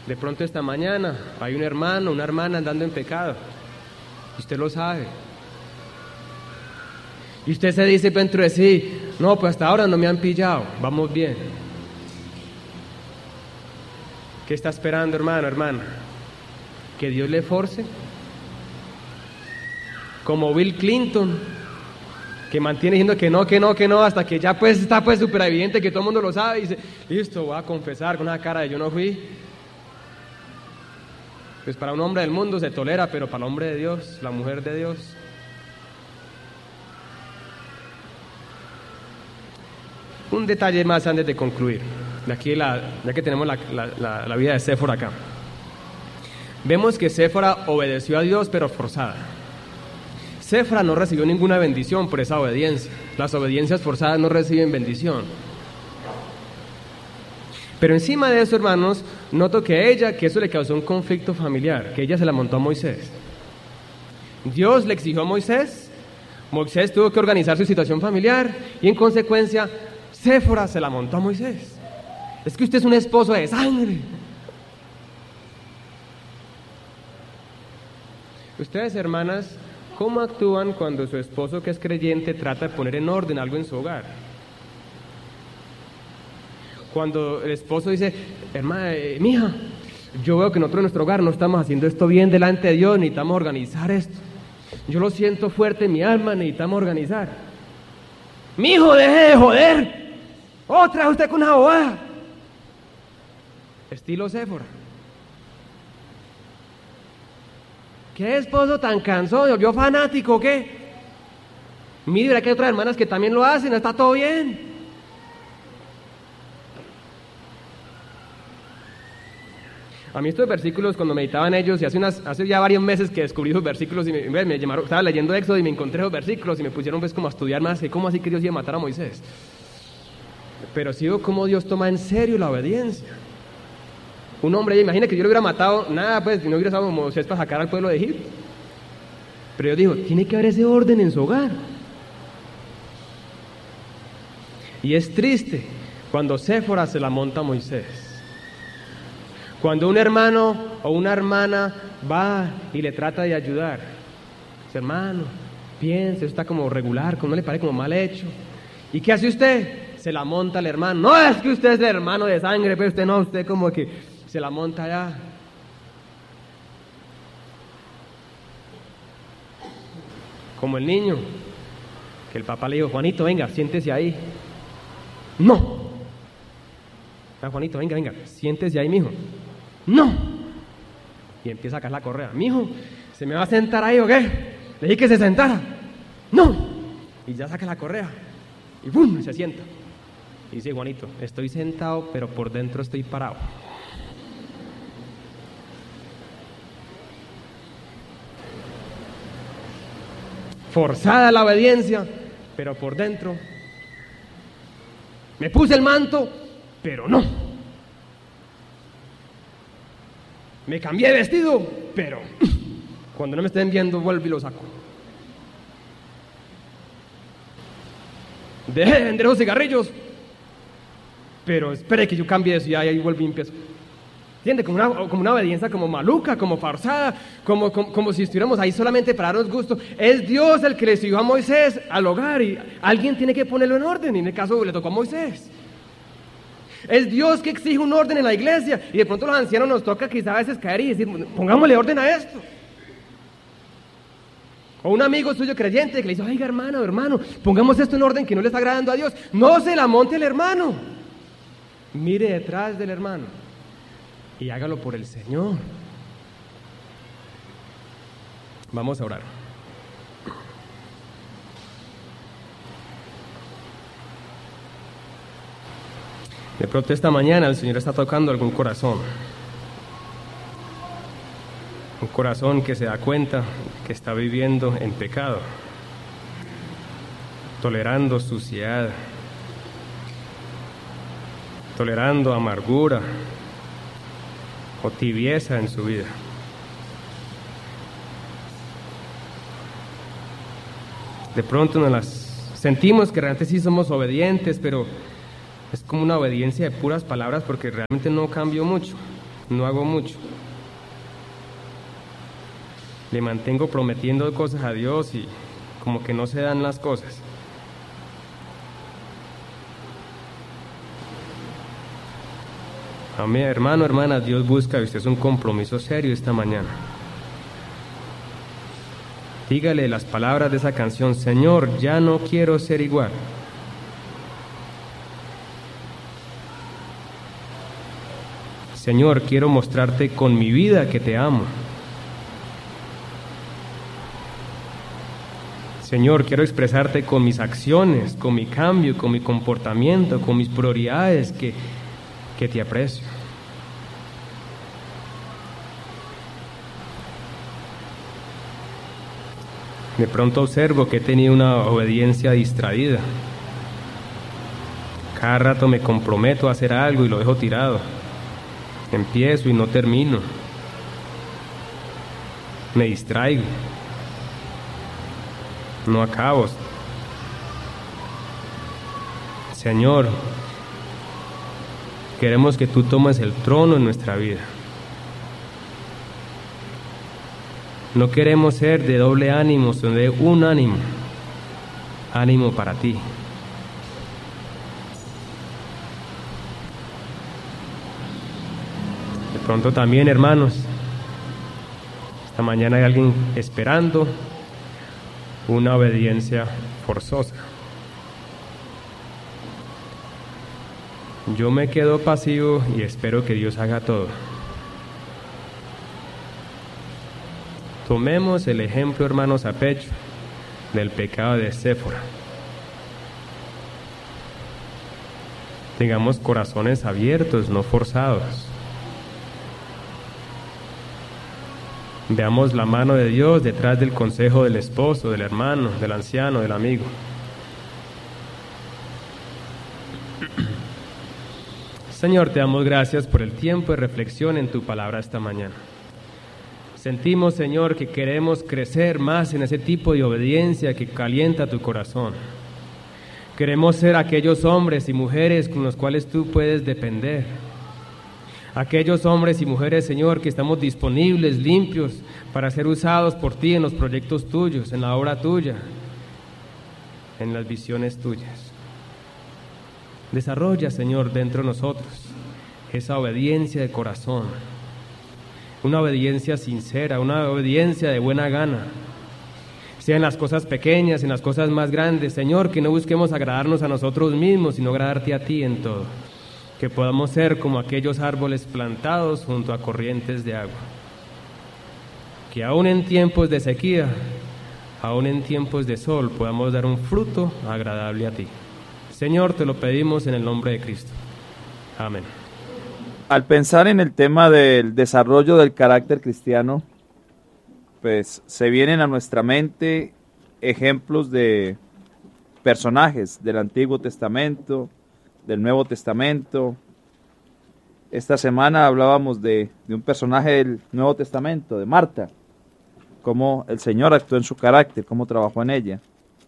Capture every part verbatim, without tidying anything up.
De pronto esta mañana hay un hermano, una hermana andando en pecado. Y usted lo sabe. Y usted se dice dentro de sí, no, pues hasta ahora no me han pillado, vamos bien. ¿Qué está esperando, hermano, hermana? ¿Que Dios le force? Como Bill Clinton, que mantiene diciendo que no, que no, que no, hasta que ya pues está pues súper evidente que todo el mundo lo sabe y dice, listo, voy a confesar con una cara de yo no fui. Pues para un hombre del mundo se tolera, pero para el hombre de Dios, la mujer de Dios. Un detalle más antes de concluir, de aquí la, ya que tenemos la, la, la, la vida de Séfora acá. Vemos que Séfora obedeció a Dios, pero forzada. Séfora no recibió ninguna bendición por esa obediencia. Las obediencias forzadas no reciben bendición. Pero encima de eso, hermanos, noto que a ella, que eso le causó un conflicto familiar, que ella se la montó a Moisés. Dios le exigió a Moisés, Moisés tuvo que organizar su situación familiar y en consecuencia Séfora se la montó a Moisés. Es que usted es un esposo de sangre. Ustedes, hermanas, ¿cómo actúan cuando su esposo, que es creyente, trata de poner en orden algo en su hogar? Cuando el esposo dice, hermana, eh, mija, yo veo que nosotros en nuestro hogar no estamos haciendo esto bien delante de Dios, necesitamos organizar esto. Yo lo siento fuerte en mi alma, necesitamos organizar. Mijo, deje de joder. Otra vez usted con una bobada. Estilo Séfora. ¿Qué esposo tan cansado? ¿Se volvió fanático o qué? Mire, verá que hay otras hermanas que también lo hacen, está todo bien. A mí estos versículos, cuando meditaban ellos, y hace, unas, hace ya varios meses que descubrí esos versículos, y me, me llamaron, estaba leyendo Éxodo y me encontré esos versículos, y me pusieron pues como a estudiar más, que cómo así que Dios iba a matar a Moisés. Pero sí veo cómo Dios toma en serio la obediencia. Un hombre, imagina que yo lo hubiera matado, nada pues, no hubiera estado Moisés para sacar al pueblo de Egipto. Pero yo digo, tiene que haber ese orden en su hogar. Y es triste cuando Séfora se la monta a Moisés. Cuando un hermano o una hermana va y le trata de ayudar, dice, hermano, piense, eso está como regular, como no le parece como mal hecho. ¿Y qué hace usted? Se la monta al hermano. No, es que usted es el hermano de sangre, pero usted no, usted como que se la monta allá. Como el niño, que el papá le dijo, Juanito, venga, siéntese ahí. No. Ah, Juanito, venga, venga, siéntese ahí, mijo. No. Y empieza a sacar la correa. Mijo, ¿se me va a sentar ahí o qué? Le dije que se sentara. No. Y ya saca la correa. Y ¡bum! Se sienta. Y dice, Juanito, estoy sentado, pero por dentro estoy parado. Forzada la obediencia, pero por dentro. Me puse el manto, pero no. Me cambié de vestido, pero cuando no me estén viendo, vuelvo y lo saco. Dejé de vender los cigarrillos, pero espere que yo cambie de ciudad y ahí vuelvo y empiezo. ¿Entiende? Como una, como una obediencia como maluca, como forzada, como, como, como si estuviéramos ahí solamente para darnos gusto. Es Dios el que le siguió a Moisés al hogar y alguien tiene que ponerlo en orden, y en el caso le tocó a Moisés. Es Dios que exige un orden en la iglesia y de pronto los ancianos nos toca quizá a veces caer y decir, pongámosle orden a esto. O un amigo suyo creyente que le dice, oiga hermano, hermano, pongamos esto en orden que no le está agradando a Dios. No se la monte el hermano. Mire detrás del hermano y hágalo por el Señor. Vamos a orar. De pronto esta mañana el Señor está tocando algún corazón. Un corazón que se da cuenta que está viviendo en pecado, tolerando suciedad, tolerando amargura o tibieza en su vida. De pronto nos las sentimos que realmente sí somos obedientes, pero es como una obediencia de puras palabras porque realmente no cambió mucho. no hago mucho. Le mantengo prometiendo cosas a Dios y como que no se dan las cosas. Amén, hermano, hermana, Dios busca de usted un compromiso serio esta mañana. Dígale las palabras de esa canción: Señor, ya no quiero ser igual. Señor, quiero mostrarte con mi vida que te amo. Señor, quiero expresarte con mis acciones, con mi cambio, con mi comportamiento, con mis prioridades, que, que te aprecio. De pronto observo que he tenido una obediencia distraída. Cada rato me comprometo a hacer algo y lo dejo tirado. Empiezo y no termino. Me distraigo. No acabo. Señor, queremos que tú tomes el trono en nuestra vida. No queremos ser de doble ánimo, sino de un ánimo. Ánimo para ti. De pronto también, hermanos, esta mañana hay alguien esperando una obediencia forzosa. Yo me quedo pasivo y espero que Dios haga todo. Tomemos el ejemplo, hermanos, a pecho del pecado de Séfora. Tengamos corazones abiertos, no forzados. Veamos la mano de Dios detrás del consejo del esposo, del hermano, del anciano, del amigo. Señor, te damos gracias por el tiempo de reflexión en tu palabra esta mañana. Sentimos, Señor, que queremos crecer más en ese tipo de obediencia que calienta tu corazón. Queremos ser aquellos hombres y mujeres con los cuales tú puedes depender. Aquellos hombres y mujeres, Señor, que estamos disponibles, limpios, para ser usados por ti en los proyectos tuyos, en la obra tuya, en las visiones tuyas. Desarrolla, Señor, dentro de nosotros esa obediencia de corazón. Una obediencia sincera, una obediencia de buena gana, sea en las cosas pequeñas, en las cosas más grandes. Señor, que no busquemos agradarnos a nosotros mismos, sino agradarte a ti en todo. Que podamos ser como aquellos árboles plantados junto a corrientes de agua. Que aún en tiempos de sequía, aún en tiempos de sol, podamos dar un fruto agradable a ti. Señor, te lo pedimos en el nombre de Cristo. Amén. Al pensar en el tema del desarrollo del carácter cristiano, pues se vienen a nuestra mente ejemplos de personajes del Antiguo Testamento, del Nuevo Testamento. Esta semana hablábamos de, de un personaje del Nuevo Testamento, de Marta, cómo el Señor actuó en su carácter, cómo trabajó en ella.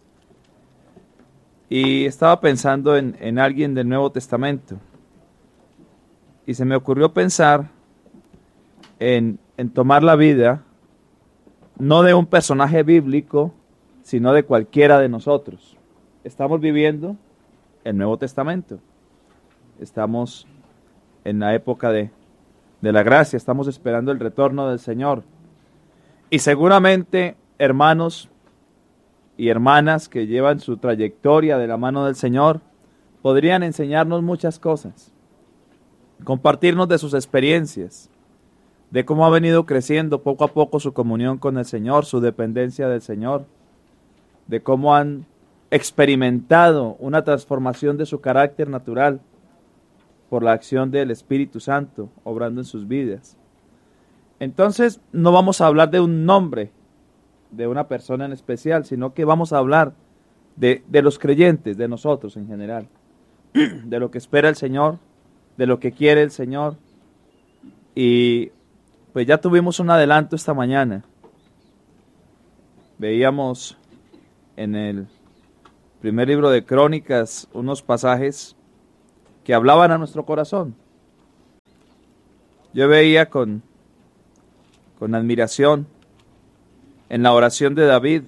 Y estaba pensando en, en alguien del Nuevo Testamento. Y se me ocurrió pensar en, en tomar la vida, no de un personaje bíblico, sino de cualquiera de nosotros. Estamos viviendo el Nuevo Testamento. Estamos en la época de, de la gracia, estamos esperando el retorno del Señor. Y seguramente, hermanos y hermanas que llevan su trayectoria de la mano del Señor, podrían enseñarnos muchas cosas. Compartirnos de sus experiencias, de cómo ha venido creciendo poco a poco su comunión con el Señor, su dependencia del Señor, de cómo han experimentado una transformación de su carácter natural por la acción del Espíritu Santo obrando en sus vidas. Entonces no vamos a hablar de un nombre, de una persona en especial, sino que vamos a hablar de, de los creyentes, de nosotros en general, de lo que espera el Señor, de lo que quiere el Señor. Y pues ya tuvimos un adelanto esta mañana. Veíamos en el primer libro de Crónicas unos pasajes que hablaban a nuestro corazón. yo veía con, con admiración en la oración de David.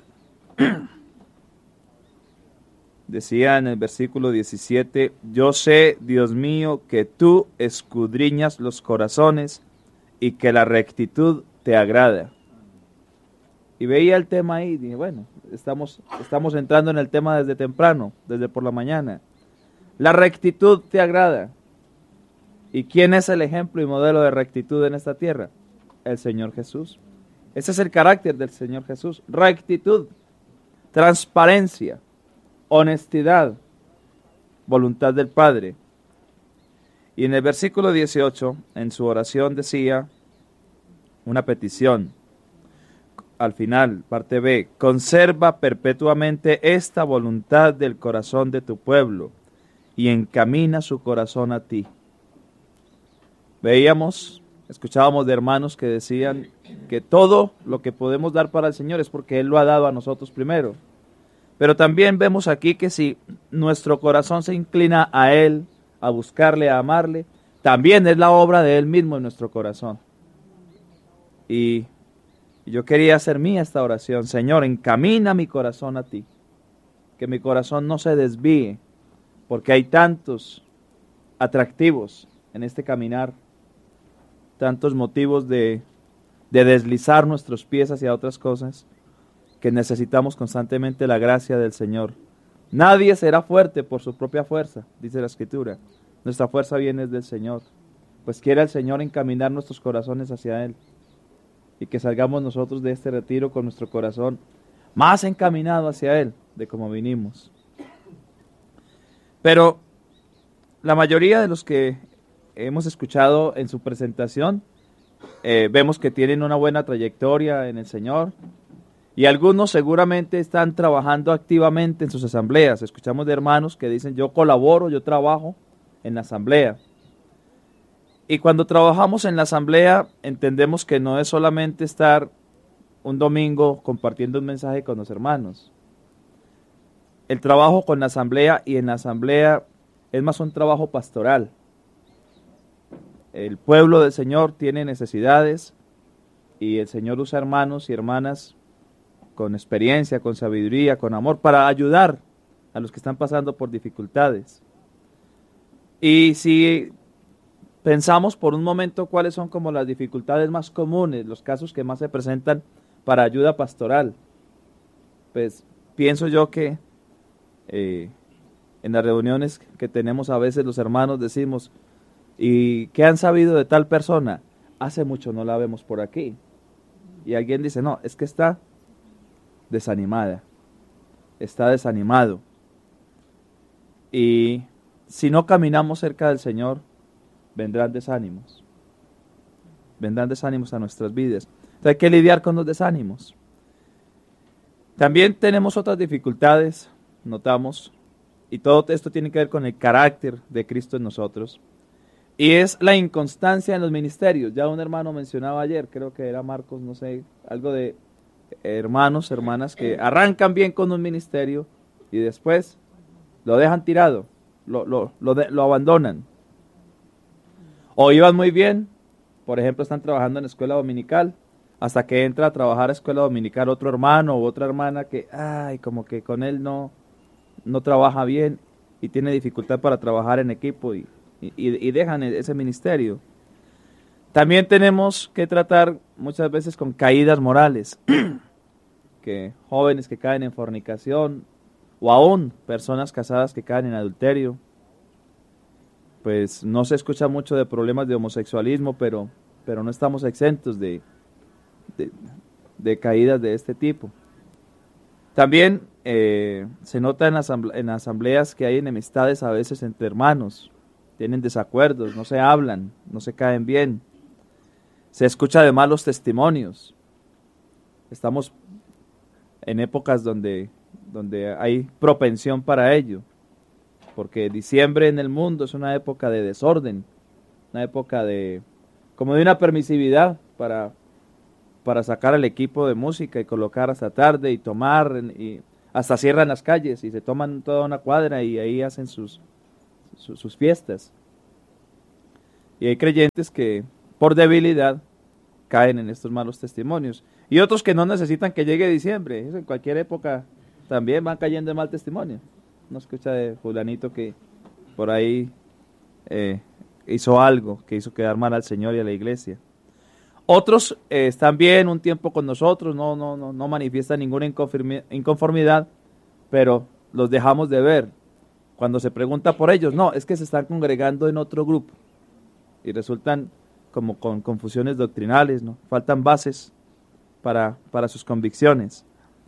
Decía en el versículo diecisiete, yo sé, Dios mío, que tú escudriñas los corazones y que la rectitud te agrada. Y veía el tema ahí, y dije, bueno, estamos, estamos entrando en el tema desde temprano, desde por la mañana. La rectitud te agrada. ¿Y quién es el ejemplo y modelo de rectitud en esta tierra? El Señor Jesús. Ese es el carácter del Señor Jesús. Rectitud, transparencia, honestidad, voluntad del Padre. Y en el versículo dieciocho, en su oración decía una petición. Al final, parte B, conserva perpetuamente esta voluntad del corazón de tu pueblo y encamina su corazón a ti. Veíamos, escuchábamos de hermanos que decían que todo lo que podemos dar para el Señor es porque Él lo ha dado a nosotros primero. Pero también vemos aquí que si nuestro corazón se inclina a Él, a buscarle, a amarle, también es la obra de Él mismo en nuestro corazón. Y yo quería hacer mía esta oración. Señor, encamina mi corazón a ti. Que mi corazón no se desvíe, porque hay tantos atractivos en este caminar, tantos motivos de, de deslizar nuestros pies hacia otras cosas, que necesitamos constantemente la gracia del Señor. Nadie será fuerte por su propia fuerza, dice la Escritura. Nuestra fuerza viene del Señor. Pues quiera el Señor encaminar nuestros corazones hacia Él. Y que salgamos nosotros de este retiro con nuestro corazón más encaminado hacia Él de como vinimos. Pero la mayoría de los que hemos escuchado en su presentación, eh, vemos que tienen una buena trayectoria en el Señor. Y algunos seguramente están trabajando activamente en sus asambleas. Escuchamos de hermanos que dicen, yo colaboro, yo trabajo en la asamblea. Y cuando trabajamos en la asamblea, entendemos que no es solamente estar un domingo compartiendo un mensaje con los hermanos. El trabajo con la asamblea y en la asamblea es más un trabajo pastoral. El pueblo del Señor tiene necesidades y el Señor usa hermanos y hermanas con experiencia, con sabiduría, con amor, para ayudar a los que están pasando por dificultades. Y si pensamos por un momento cuáles son como las dificultades más comunes, los casos que más se presentan para ayuda pastoral, pues pienso yo que eh, en las reuniones que tenemos a veces los hermanos decimos, ¿y qué han sabido de tal persona? Hace mucho no la vemos por aquí. Y alguien dice, no, es que está desanimada, está desanimado. Y si no caminamos cerca del Señor, vendrán desánimos. Vendrán desánimos a nuestras vidas. Entonces hay que lidiar con los desánimos. También tenemos otras dificultades, notamos, y todo esto tiene que ver con el carácter de Cristo en nosotros. Y es la inconstancia en los ministerios. Ya un hermano mencionaba ayer, creo que era Marcos, no sé, algo de hermanos, hermanas que arrancan bien con un ministerio y después lo dejan tirado, lo, lo, lo, de, lo abandonan. O iban muy bien, por ejemplo, están trabajando en escuela dominical, hasta que entra a trabajar a escuela dominical otro hermano u otra hermana que, ay, como que con él no, no trabaja bien y tiene dificultad para trabajar en equipo y, y, y dejan ese ministerio. También tenemos que tratar muchas veces con caídas morales, que jóvenes que caen en fornicación o aún personas casadas que caen en adulterio. Pues no se escucha mucho de problemas de homosexualismo, pero, pero no estamos exentos de, de, de caídas de este tipo. También eh, se nota en, asamble en asambleas que hay enemistades a veces entre hermanos, tienen desacuerdos, no se hablan, no se caen bien. Se escucha de malos testimonios. Estamos en épocas donde, donde hay propensión para ello, porque diciembre en el mundo es una época de desorden, una época de como de una permisividad para, para sacar al equipo de música y colocar hasta tarde y tomar, y hasta cierran las calles y se toman toda una cuadra y ahí hacen sus, sus, sus fiestas. Y hay creyentes que por debilidad, caen en estos malos testimonios. Y otros que no necesitan que llegue diciembre, eso en cualquier época también van cayendo en mal testimonio. No escucha de fulanito que por ahí eh, hizo algo que hizo quedar mal al Señor y a la iglesia. Otros eh, están bien un tiempo con nosotros, no, no, no, no manifiestan ninguna inconformidad, pero los dejamos de ver. Cuando se pregunta por ellos, no, es que se están congregando en otro grupo y resultan como con confusiones doctrinales, ¿no? Faltan bases para, para sus convicciones.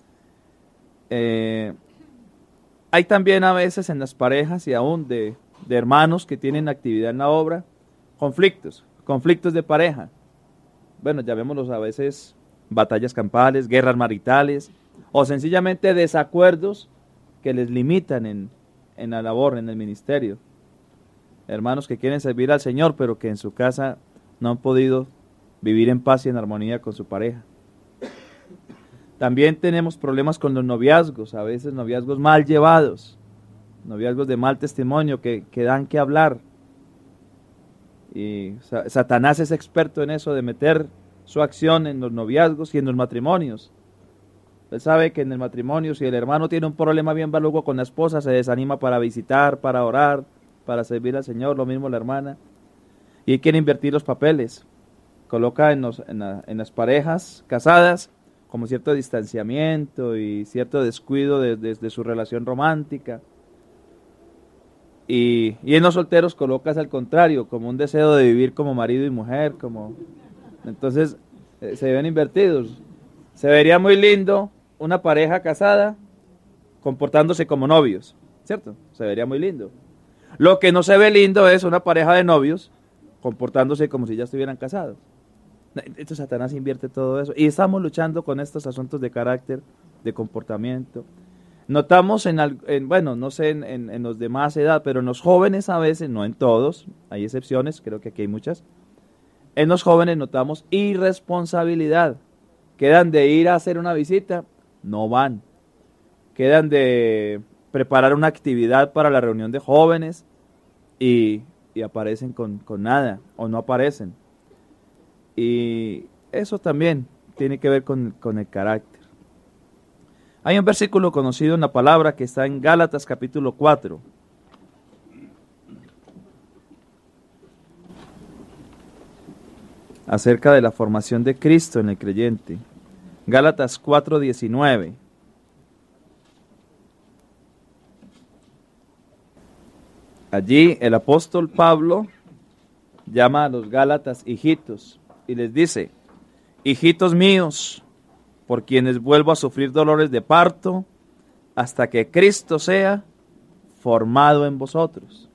Eh, hay también a veces en las parejas y aún de, de hermanos que tienen actividad en la obra, conflictos, conflictos de pareja. Bueno, llamémoslos a veces batallas campales, guerras maritales, o sencillamente desacuerdos que les limitan en, en la labor, en el ministerio. Hermanos que quieren servir al Señor, pero que en su casa no han podido vivir en paz y en armonía con su pareja. También tenemos problemas con los noviazgos, a veces noviazgos mal llevados, noviazgos de mal testimonio que, que dan que hablar. Y Satanás es experto en eso, de meter su acción en los noviazgos y en los matrimonios. Él sabe que en el matrimonio, si el hermano tiene un problema bien luego con la esposa, se desanima para visitar, para orar, para servir al Señor, lo mismo la hermana. Y quiere invertir los papeles. Coloca en, los, en, la, en las parejas casadas como cierto distanciamiento y cierto descuido de, de, de su relación romántica. Y, y en los solteros colocas al contrario, como un deseo de vivir como marido y mujer, como entonces eh, se ven invertidos. Se vería muy lindo una pareja casada comportándose como novios, ¿cierto? Se vería muy lindo. Lo que no se ve lindo es una pareja de novios comportándose como si ya estuvieran casados. Entonces Satanás invierte todo eso. Y estamos luchando con estos asuntos de carácter, de comportamiento. Notamos en, en bueno, no sé en, en, en los de más edad, pero en los jóvenes a veces, no en todos, hay excepciones, creo que aquí hay muchas. En los jóvenes notamos irresponsabilidad. Quedan de ir a hacer una visita, no van. Quedan de preparar una actividad para la reunión de jóvenes y, y aparecen con, con nada o no aparecen. Y eso también tiene que ver con, con el carácter. Hay un versículo conocido en la palabra que está en Gálatas capítulo cuatro. Acerca de la formación de Cristo en el creyente. Gálatas cuatro diecinueve. Allí el apóstol Pablo llama a los Gálatas hijitos y les dice: hijitos míos, por quienes vuelvo a sufrir dolores de parto, hasta que Cristo sea formado en vosotros.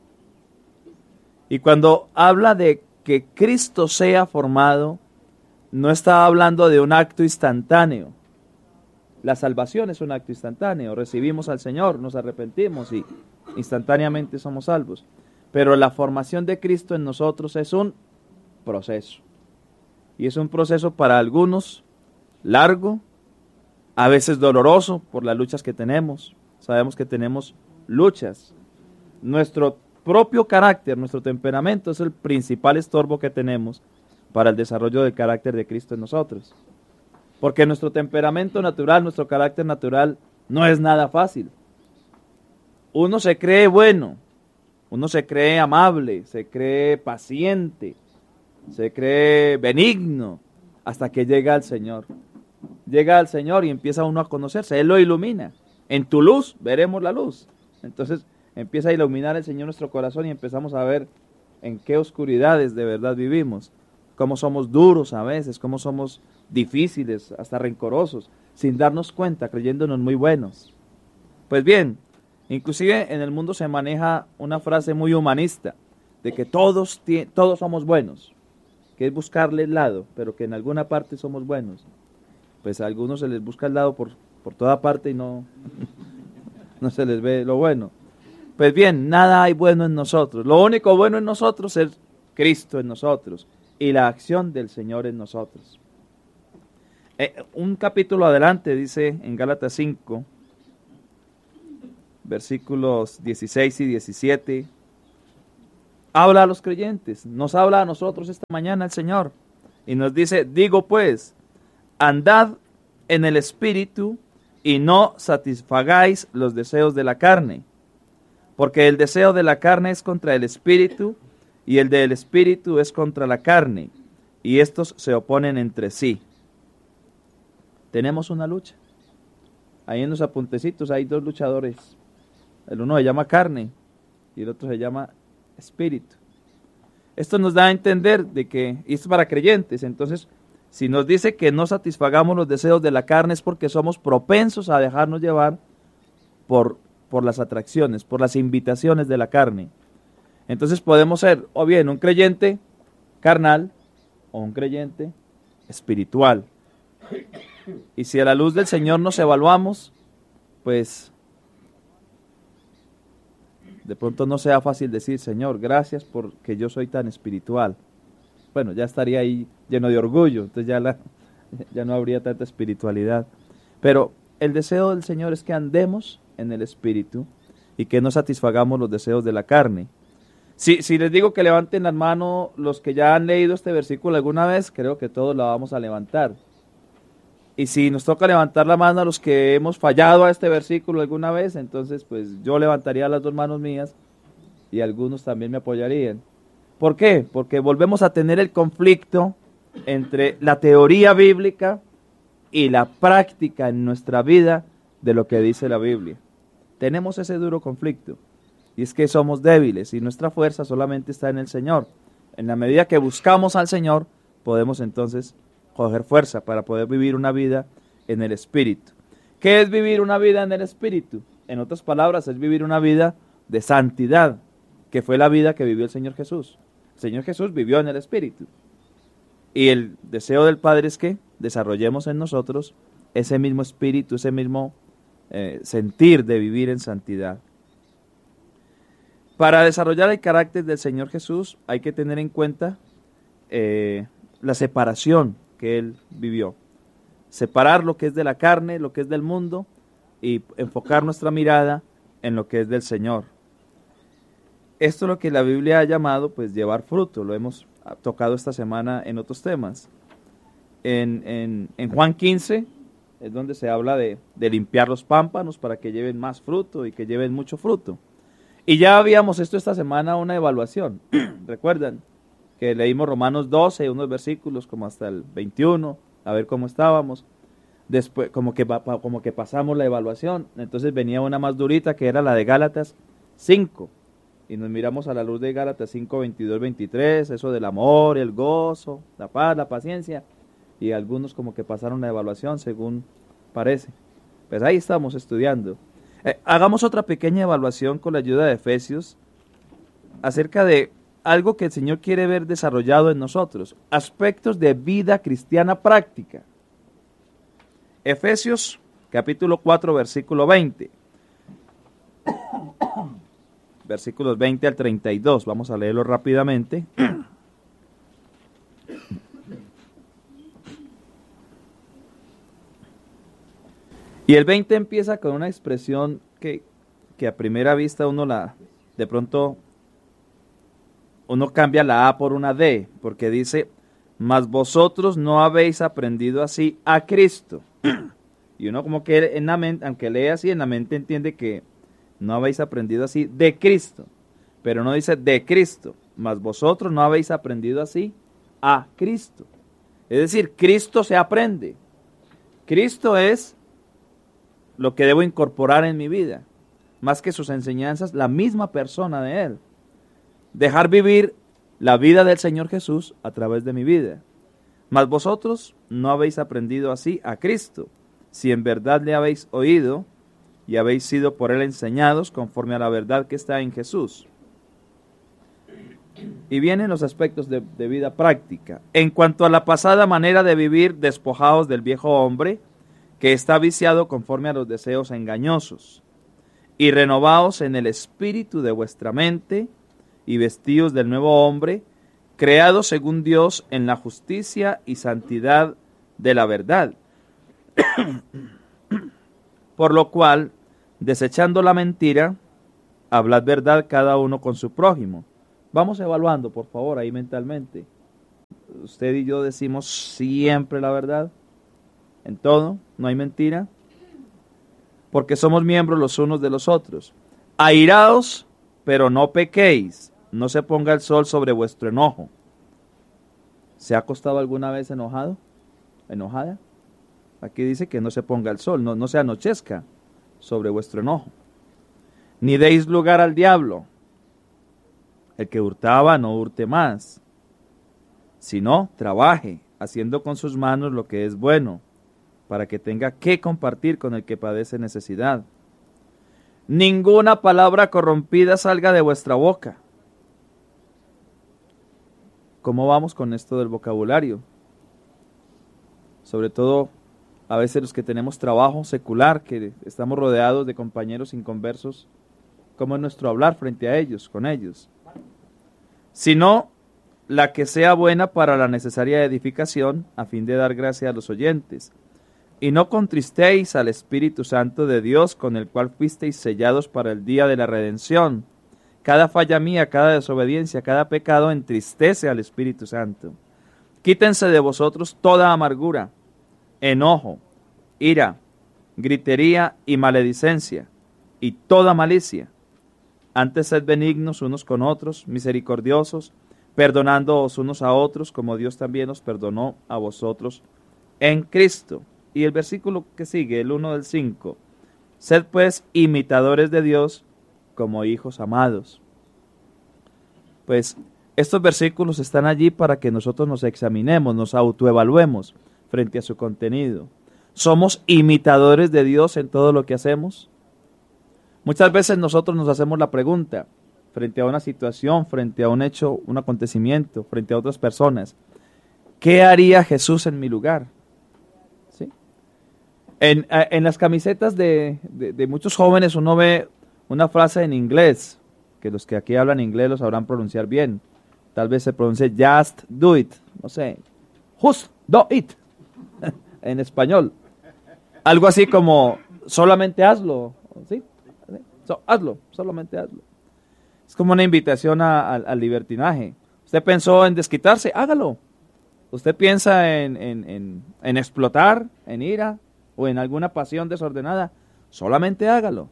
Y cuando habla de que Cristo sea formado, no está hablando de un acto instantáneo. La salvación es un acto instantáneo. Recibimos al Señor, nos arrepentimos y instantáneamente somos salvos. Pero la formación de Cristo en nosotros es un proceso. Y es un proceso para algunos largo, a veces doloroso por las luchas que tenemos. Sabemos que tenemos luchas. Nuestro propio carácter, nuestro temperamento es el principal estorbo que tenemos para el desarrollo del carácter de Cristo en nosotros. Porque nuestro temperamento natural, nuestro carácter natural, no es nada fácil. Uno se cree bueno, uno se cree amable, se cree paciente, se cree benigno, hasta que llega al Señor. Llega al Señor y empieza uno a conocerse, Él lo ilumina. En tu luz veremos la luz. Entonces empieza a iluminar el Señor nuestro corazón y empezamos a ver en qué oscuridades de verdad vivimos, cómo somos duros a veces, cómo somos difíciles, hasta rencorosos, sin darnos cuenta, creyéndonos muy buenos. Pues bien, inclusive en el mundo se maneja una frase muy humanista, de que todos, todos somos buenos, que es buscarle el lado, pero que en alguna parte somos buenos. Pues a algunos se les busca el lado por, por toda parte y no, no se les ve lo bueno. Pues bien, nada hay bueno en nosotros. Lo único bueno en nosotros es Cristo en nosotros y la acción del Señor en nosotros. Eh, un capítulo adelante dice en Gálatas cinco, versículos dieciséis y diecisiete, habla a los creyentes, nos habla a nosotros esta mañana el Señor y nos dice, digo pues, andad en el Espíritu y no satisfagáis los deseos de la carne, porque el deseo de la carne es contra el Espíritu y el del Espíritu es contra la carne, y estos se oponen entre sí. Tenemos una lucha. Ahí en los apuntecitos hay dos luchadores. El uno se llama carne y el otro se llama espíritu. Esto nos da a entender de que, y esto es para creyentes, entonces, si nos dice que no satisfagamos los deseos de la carne es porque somos propensos a dejarnos llevar por, por las atracciones, por las invitaciones de la carne. Entonces podemos ser o bien un creyente carnal o un creyente espiritual. Y si a la luz del Señor nos evaluamos, pues de pronto no sea fácil decir, Señor, gracias porque yo soy tan espiritual. Bueno, ya estaría ahí lleno de orgullo, entonces ya, la, ya no habría tanta espiritualidad. Pero el deseo del Señor es que andemos en el Espíritu y que no satisfagamos los deseos de la carne. Si, si les digo que levanten la mano los que ya han leído este versículo alguna vez, creo que todos la vamos a levantar. Y si nos toca levantar la mano a los que hemos fallado a este versículo alguna vez, entonces pues yo levantaría las dos manos mías y algunos también me apoyarían. ¿Por qué? Porque volvemos a tener el conflicto entre la teoría bíblica y la práctica en nuestra vida de lo que dice la Biblia. Tenemos ese duro conflicto. Y es que somos débiles y nuestra fuerza solamente está en el Señor. En la medida que buscamos al Señor, podemos entonces coger fuerza para poder vivir una vida en el Espíritu. ¿Qué es vivir una vida en el Espíritu? En otras palabras, es vivir una vida de santidad, que fue la vida que vivió el Señor Jesús. El Señor Jesús vivió en el Espíritu. Y el deseo del Padre es que desarrollemos en nosotros ese mismo espíritu, ese mismo eh, sentir de vivir en santidad. Para desarrollar el carácter del Señor Jesús hay que tener en cuenta eh, la separación que Él vivió. Separar lo que es de la carne, lo que es del mundo y enfocar nuestra mirada en lo que es del Señor. Esto es lo que la Biblia ha llamado pues llevar fruto, lo hemos tocado esta semana en otros temas. En, en, en Juan quince es donde se habla de, de limpiar los pámpanos para que lleven más fruto y que lleven mucho fruto. Y ya habíamos esto esta semana una evaluación. ¿Recuerdan? Que leímos Romanos doce, unos versículos como hasta el veintiuno, a ver cómo estábamos. Después, como que, como que pasamos la evaluación. Entonces venía una más durita que era la de Gálatas cinco. Y nos miramos a la luz de Gálatas cinco, veintidós, veintitrés, eso del amor, el gozo, la paz, la paciencia. Y algunos como que pasaron la evaluación según parece. Pues ahí estamos estudiando. Eh, hagamos otra pequeña evaluación con la ayuda de Efesios acerca de algo que el Señor quiere ver desarrollado en nosotros, aspectos de vida cristiana práctica. Efesios capítulo cuatro, versículo veinte. Versículos veinte al treinta y dos, vamos a leerlo rápidamente. Y el veinte empieza con una expresión que, que a primera vista uno la, de pronto, uno cambia la A por una D, porque dice, mas vosotros no habéis aprendido así a Cristo. Y uno como que en la mente, aunque lee así, en la mente entiende que no habéis aprendido así de Cristo, pero no dice de Cristo, mas vosotros no habéis aprendido así a Cristo. Es decir, Cristo se aprende. Cristo es lo que debo incorporar en mi vida, más que sus enseñanzas, la misma persona de Él. Dejar vivir la vida del Señor Jesús a través de mi vida. Mas vosotros no habéis aprendido así a Cristo, si en verdad le habéis oído y habéis sido por Él enseñados conforme a la verdad que está en Jesús. Y vienen los aspectos de, de vida práctica. En cuanto a la pasada manera de vivir, despojados del viejo hombre, que está viciado conforme a los deseos engañosos, y renovaos en el espíritu de vuestra mente, y vestidos del nuevo hombre, creado según Dios en la justicia y santidad de la verdad. Por lo cual, desechando la mentira, hablad verdad cada uno con su prójimo, Vamos evaluando, por favor, ahí mentalmente. Usted y yo decimos siempre la verdad, en todo, no hay mentira, porque somos miembros los unos de los otros. Airaos, pero no pequéis, no se ponga el sol sobre vuestro enojo. ¿Se ha acostado alguna vez enojado? ¿Enojada? Aquí dice que no se ponga el sol, no, no se anochezca sobre vuestro enojo. Ni deis lugar al diablo. El que hurtaba no hurte más, sino trabaje, haciendo con sus manos lo que es bueno, para que tenga que compartir con el que padece necesidad. Ninguna palabra corrompida salga de vuestra boca. ¿Cómo vamos con esto del vocabulario? Sobre todo, a veces los que tenemos trabajo secular, que estamos rodeados de compañeros inconversos, ¿cómo es nuestro hablar frente a ellos, con ellos? Sino la que sea buena para la necesaria edificación, a fin de dar gracia a los oyentes. Y no contristéis al Espíritu Santo de Dios, con el cual fuisteis sellados para el día de la redención. Cada falla mía, cada desobediencia, cada pecado entristece al Espíritu Santo. Quítense de vosotros toda amargura, enojo, ira, gritería y maledicencia, y toda malicia. Antes sed benignos unos con otros, misericordiosos, perdonándoos unos a otros, como Dios también os perdonó a vosotros en Cristo. Y el versículo que sigue, el uno del cinco. Sed pues imitadores de Dios como hijos amados. Pues estos versículos están allí para que nosotros nos examinemos, nos autoevaluemos frente a su contenido. ¿Somos imitadores de Dios en todo lo que hacemos? Muchas veces nosotros nos hacemos la pregunta, frente a una situación, frente a un hecho, un acontecimiento, frente a otras personas, ¿qué haría Jesús en mi lugar? ¿Sí? En, en las camisetas de, de, de muchos jóvenes uno ve una frase en inglés, que los que aquí hablan inglés lo sabrán pronunciar bien. Tal vez se pronuncie just do it, no sé, just do it, en español. Algo así como, solamente hazlo, ¿sí? So, hazlo, solamente hazlo. Es como una invitación a, a, al libertinaje. Usted pensó en desquitarse, hágalo. Usted piensa en, en, en, en explotar, en ira o en alguna pasión desordenada, solamente hágalo.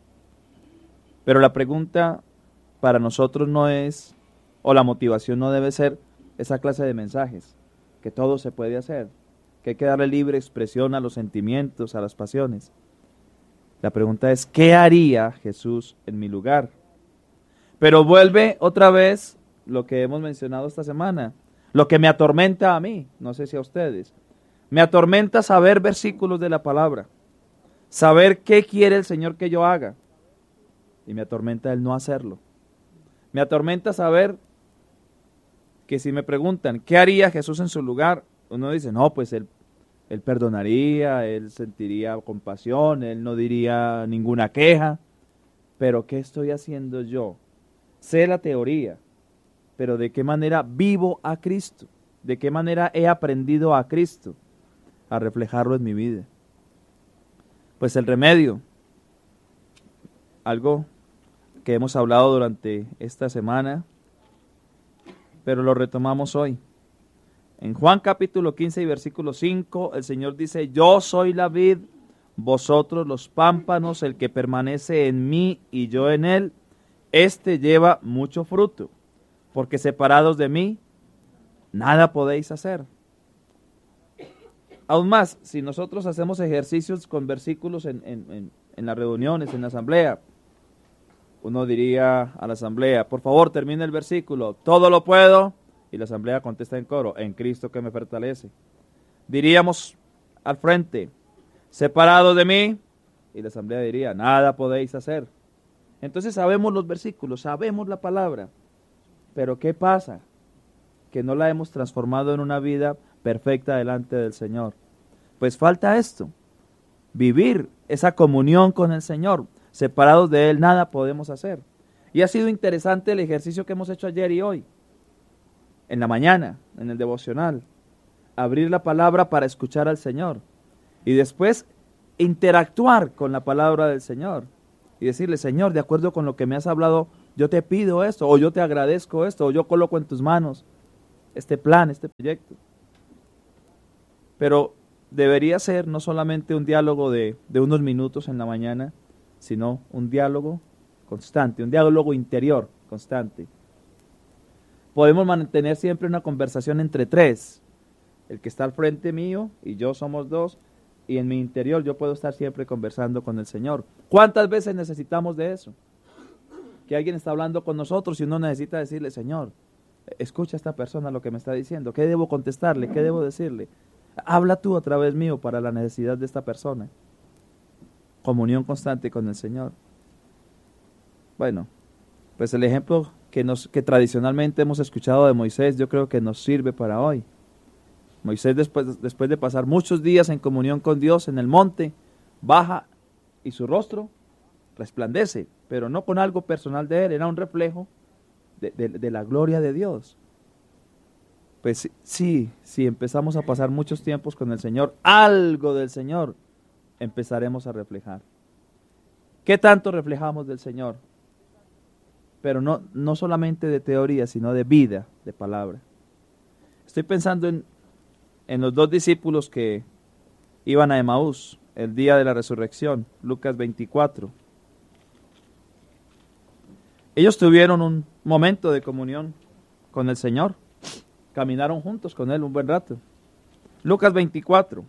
Pero la pregunta para nosotros no es, o la motivación no debe ser esa clase de mensajes, que todo se puede hacer, que hay que darle libre expresión a los sentimientos, a las pasiones. La pregunta es, ¿qué haría Jesús en mi lugar? Pero vuelve otra vez lo que hemos mencionado esta semana, lo que me atormenta a mí, no sé si a ustedes. Me atormenta saber versículos de la palabra, saber qué quiere el Señor que yo haga, y me atormenta el no hacerlo. Me atormenta saber que si me preguntan, ¿qué haría Jesús en su lugar? Uno dice, no, pues él Él perdonaría, él sentiría compasión, él no diría ninguna queja. Pero ¿qué estoy haciendo yo? Sé la teoría, pero ¿de qué manera vivo a Cristo? ¿De qué manera he aprendido a Cristo a reflejarlo en mi vida? Pues el remedio, algo que hemos hablado durante esta semana, pero lo retomamos hoy. En Juan capítulo quince y versículo cinco, el Señor dice, yo soy la vid, vosotros los pámpanos, el que permanece en mí y yo en él, éste lleva mucho fruto, porque separados de mí, nada podéis hacer. Aún más, si nosotros hacemos ejercicios con versículos en, en, en, en las reuniones, en la asamblea, uno diría a la asamblea, por favor termine el versículo, todo lo puedo. Y la asamblea contesta en coro, en Cristo que me fortalece. Diríamos al frente, separado de mí, y la asamblea diría, nada podéis hacer. Entonces sabemos los versículos, sabemos la palabra, pero ¿qué pasa? Que no la hemos transformado en una vida perfecta delante del Señor. Pues falta esto, vivir esa comunión con el Señor. Separados de Él nada podemos hacer. Y ha sido interesante el ejercicio que hemos hecho ayer y hoy. En la mañana, en el devocional, abrir la palabra para escuchar al Señor y después interactuar con la palabra del Señor y decirle, Señor, de acuerdo con lo que me has hablado yo te pido esto, o yo te agradezco esto, o yo coloco en tus manos este plan, este proyecto. Pero debería ser no solamente un diálogo de, de unos minutos en la mañana, sino un diálogo constante, un diálogo interior constante. Podemos mantener siempre una conversación entre tres. El que está al frente mío y yo somos dos, y en mi interior yo puedo estar siempre conversando con el Señor. ¿Cuántas veces necesitamos de eso? Que alguien está hablando con nosotros y uno necesita decirle, Señor, escucha a esta persona lo que me está diciendo, ¿qué debo contestarle? ¿Qué debo decirle? Habla tú a través mío para la necesidad de esta persona. Comunión constante con el Señor. Bueno, pues el ejemplo que, nos, que tradicionalmente hemos escuchado de Moisés, yo creo que nos sirve para hoy. Moisés, después, después de pasar muchos días en comunión con Dios en el monte, baja y su rostro resplandece, pero no con algo personal de él, era un reflejo de, de, de la gloria de Dios. Pues sí, si empezamos a pasar muchos tiempos con el Señor, algo del Señor empezaremos a reflejar. ¿Qué tanto reflejamos del Señor? Pero no, no solamente de teoría, sino de vida, de palabra. Estoy pensando en, en los dos discípulos que iban a Emaús el día de la resurrección, Lucas veinticuatro. Ellos tuvieron un momento de comunión con el Señor. Caminaron juntos con Él un buen rato. Lucas veinticuatro.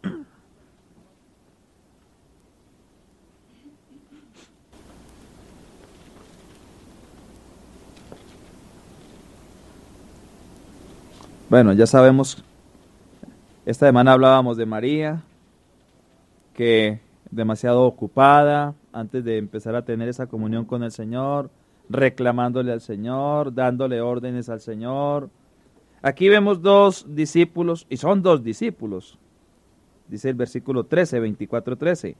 Bueno, ya sabemos, esta semana hablábamos de María, que demasiado ocupada antes de empezar a tener esa comunión con el Señor, reclamándole al Señor, dándole órdenes al Señor. Aquí vemos dos discípulos, y son dos discípulos, dice el versículo trece, veinticuatro, trece.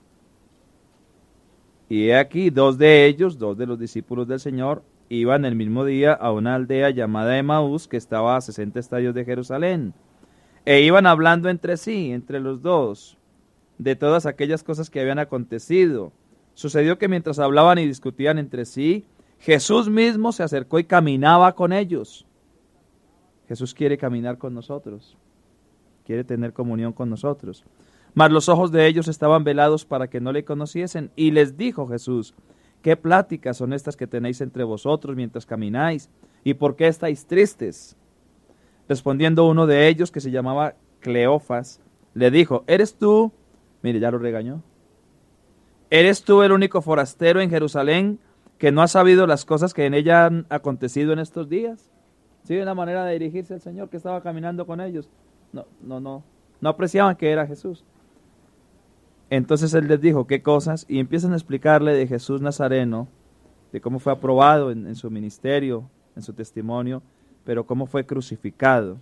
Y he aquí, dos de ellos, dos de los discípulos del Señor, iban el mismo día a una aldea llamada Emaús, que estaba a sesenta estadios de Jerusalén, e iban hablando entre sí, entre los dos, de todas aquellas cosas que habían acontecido. Sucedió que mientras hablaban y discutían entre sí, Jesús mismo se acercó y caminaba con ellos. Jesús quiere caminar con nosotros, quiere tener comunión con nosotros. Mas los ojos de ellos estaban velados para que no le conociesen, y les dijo Jesús, ¿qué pláticas son estas que tenéis entre vosotros mientras camináis? ¿Y por qué estáis tristes? Respondiendo uno de ellos, que se llamaba Cleofas, le dijo, ¿eres tú? Mire, ya lo regañó. ¿Eres tú el único forastero en Jerusalén que no ha sabido las cosas que en ella han acontecido en estos días? ¿Sí? Una manera de dirigirse al Señor, que estaba caminando con ellos. No, no, no, no apreciaban que era Jesús. Entonces él les dijo, ¿qué cosas? Y empiezan a explicarle de Jesús Nazareno, de cómo fue aprobado en, en su ministerio, en su testimonio, pero cómo fue crucificado.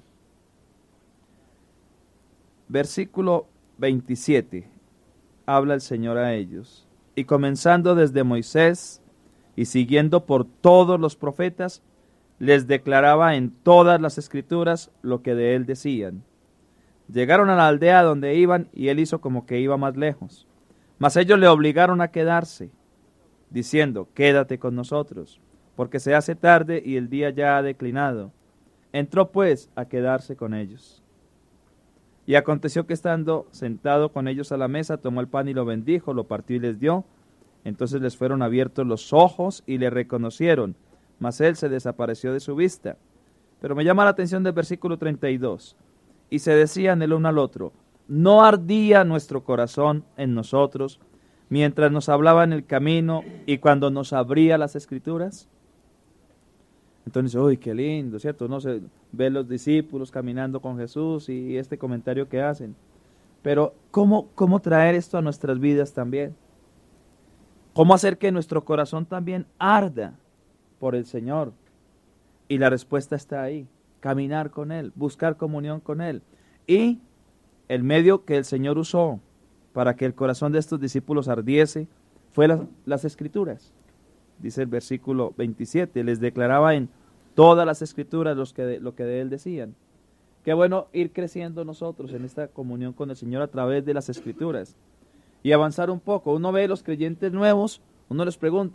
Versículo veintisiete, habla el Señor a ellos. Y comenzando desde Moisés y siguiendo por todos los profetas, les declaraba en todas las escrituras lo que de él decían. Llegaron a la aldea donde iban y él hizo como que iba más lejos. Mas ellos le obligaron a quedarse, diciendo, quédate con nosotros, porque se hace tarde y el día ya ha declinado. Entró pues a quedarse con ellos. Y aconteció que estando sentado con ellos a la mesa, tomó el pan y lo bendijo, lo partió y les dio. Entonces les fueron abiertos los ojos y le reconocieron, mas él se desapareció de su vista. Pero me llama la atención del versículo treinta y dos. Y se decían el uno al otro, ¿no ardía nuestro corazón en nosotros mientras nos hablaba en el camino y cuando nos abría las escrituras? Entonces, uy, qué lindo, ¿cierto? No se ve los discípulos caminando con Jesús y este comentario que hacen. Pero, ¿cómo, cómo traer esto a nuestras vidas también? ¿Cómo hacer que nuestro corazón también arda por el Señor? Y la respuesta está ahí. Caminar con Él, buscar comunión con Él. Y el medio que el Señor usó para que el corazón de estos discípulos ardiese fue las, las Escrituras. Dice el versículo veintisiete, les declaraba en todas las Escrituras los que de, lo que de Él decían. Qué bueno ir creciendo nosotros en esta comunión con el Señor a través de las Escrituras. Y avanzar un poco. Uno ve los creyentes nuevos, uno les pregunta,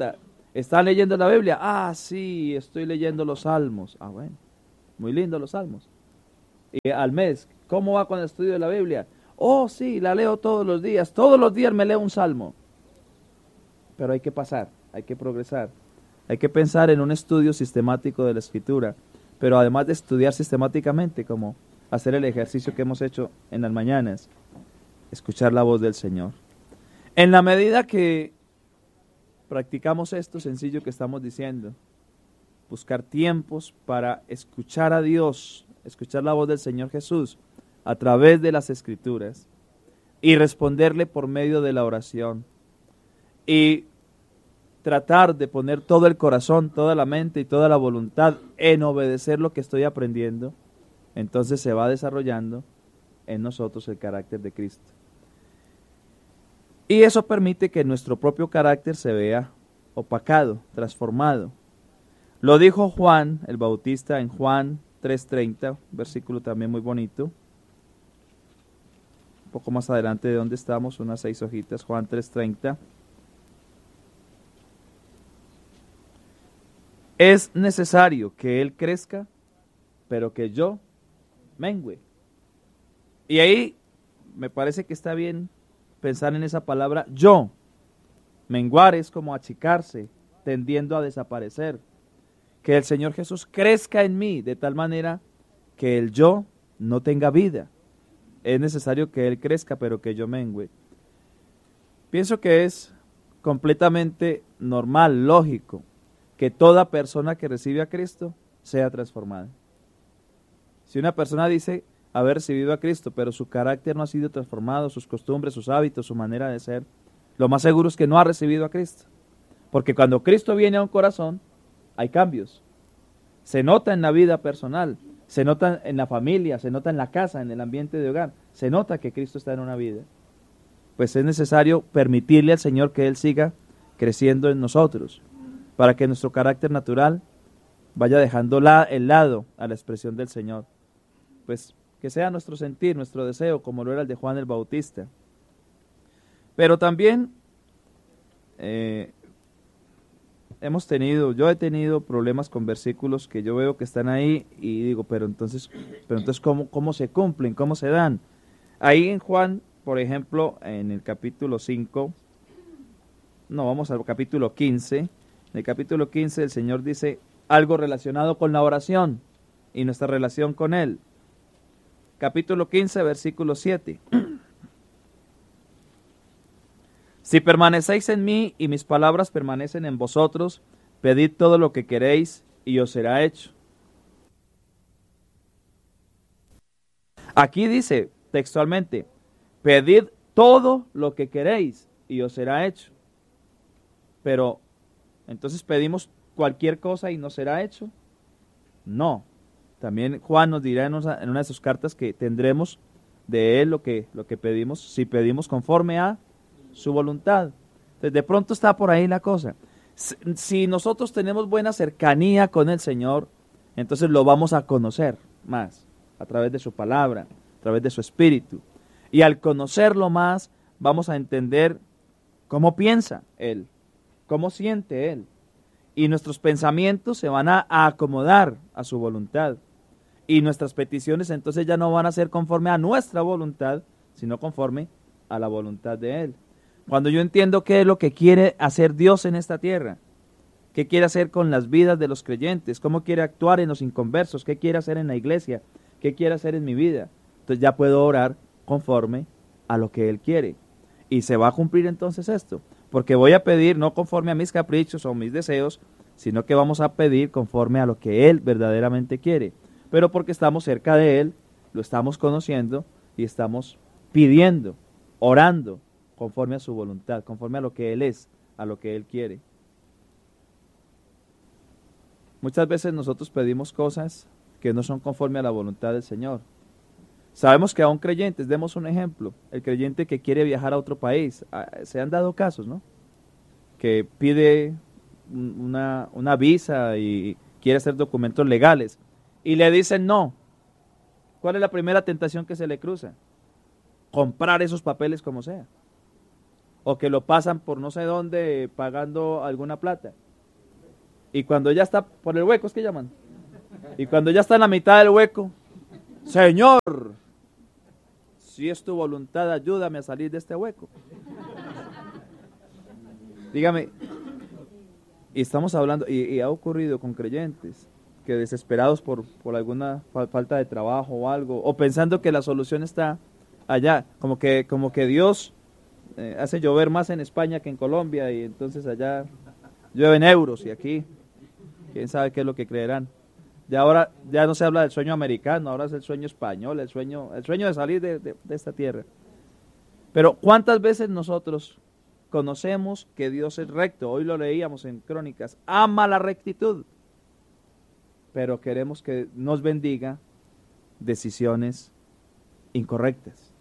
¿Están leyendo la Biblia? Ah, sí, estoy leyendo los Salmos. Ah, bueno, muy lindo los Salmos. Y al mes, ¿cómo va con el estudio de la Biblia? Oh, sí, la leo todos los días. Todos los días me leo un salmo. Pero hay que pasar, hay que progresar. Hay que pensar en un estudio sistemático de la Escritura. Pero además de estudiar sistemáticamente, como hacer el ejercicio que hemos hecho en las mañanas, escuchar la voz del Señor. En la medida que practicamos esto sencillo que estamos diciendo, buscar tiempos para escuchar a Dios, escuchar la voz del Señor Jesús a través de las Escrituras y responderle por medio de la oración y tratar de poner todo el corazón, toda la mente y toda la voluntad en obedecer lo que estoy aprendiendo, entonces se va desarrollando en nosotros el carácter de Cristo. Y eso permite que nuestro propio carácter se vea opacado, transformado. Lo dijo Juan el Bautista en Juan tres treinta, versículo también muy bonito. Un poco más adelante de donde estamos, unas seis hojitas, Juan tres treinta. Es necesario que Él crezca, pero que yo mengüe. Y ahí me parece que está bien pensar en esa palabra yo. Menguar es como achicarse, tendiendo a desaparecer. Que el Señor Jesús crezca en mí de tal manera que el yo no tenga vida. Es necesario que Él crezca, pero que yo mengüe. Pienso que es completamente normal, lógico, que toda persona que recibe a Cristo sea transformada. Si una persona dice haber recibido a Cristo, pero su carácter no ha sido transformado, sus costumbres, sus hábitos, su manera de ser, lo más seguro es que no ha recibido a Cristo. Porque cuando Cristo viene a un corazón, hay cambios. Se nota en la vida personal, se nota en la familia, se nota en la casa, en el ambiente de hogar, se nota que Cristo está en una vida. Pues es necesario permitirle al Señor que Él siga creciendo en nosotros, para que nuestro carácter natural vaya dejando la, el lado a la expresión del Señor. Pues que sea nuestro sentir, nuestro deseo, como lo era el de Juan el Bautista. Pero también eh, hemos tenido, yo he tenido problemas con versículos que yo veo que están ahí y digo, pero entonces, pero entonces ¿cómo, cómo se cumplen? ¿Cómo se dan? Ahí en Juan, por ejemplo, en el capítulo cinco, no, vamos al capítulo quince. En el capítulo quince el Señor dice algo relacionado con la oración y nuestra relación con Él. Capítulo quince, versículo siete. Si permanecéis en mí y mis palabras permanecen en vosotros, pedid todo lo que queréis y os será hecho. Aquí dice textualmente, pedid todo lo que queréis y os será hecho. Pero, ¿entonces pedimos cualquier cosa y nos será hecho? No. También Juan nos dirá en una, en una de sus cartas que tendremos de Él lo que, lo que pedimos, si pedimos conforme a su voluntad. Entonces, de pronto está por ahí la cosa. Si, si nosotros tenemos buena cercanía con el Señor, entonces lo vamos a conocer más, a través de su palabra, a través de su espíritu. Y al conocerlo más, vamos a entender cómo piensa Él, cómo siente Él. Y nuestros pensamientos se van a, a acomodar a su voluntad. Y nuestras peticiones entonces ya no van a ser conforme a nuestra voluntad, sino conforme a la voluntad de Él. Cuando yo entiendo qué es lo que quiere hacer Dios en esta tierra, qué quiere hacer con las vidas de los creyentes, cómo quiere actuar en los inconversos, qué quiere hacer en la iglesia, qué quiere hacer en mi vida, entonces ya puedo orar conforme a lo que Él quiere. Y se va a cumplir entonces esto, porque voy a pedir no conforme a mis caprichos o mis deseos, sino que vamos a pedir conforme a lo que Él verdaderamente quiere. Pero porque estamos cerca de Él, lo estamos conociendo y estamos pidiendo, orando, conforme a su voluntad, conforme a lo que Él es, a lo que Él quiere. Muchas veces nosotros pedimos cosas que no son conforme a la voluntad del Señor. Sabemos que aún creyentes, demos un ejemplo, el creyente que quiere viajar a otro país, se han dado casos, ¿no? Que pide una, una visa y quiere hacer documentos legales y le dicen no. ¿Cuál es la primera tentación que se le cruza? Comprar esos papeles como sea. O que lo pasan por no sé dónde pagando alguna plata. Y cuando ya está por el hueco, es que llaman. Y cuando ya está en la mitad del hueco, Señor, si es tu voluntad, ayúdame a salir de este hueco. Dígame, y estamos hablando, y, y ha ocurrido con creyentes que desesperados por, por alguna fa- falta de trabajo o algo, o pensando que la solución está allá, como que, como que Dios eh, hace llover más en España que en Colombia, y entonces allá llueven euros, y aquí, quién sabe qué es lo que creerán. Ya ahora ya no se habla del sueño americano, ahora es el sueño español, el sueño, el sueño de salir de, de, de esta tierra. Pero ¿cuántas veces nosotros conocemos que Dios es recto? Hoy lo leíamos en Crónicas, ama la rectitud, pero queremos que nos bendiga decisiones incorrectas.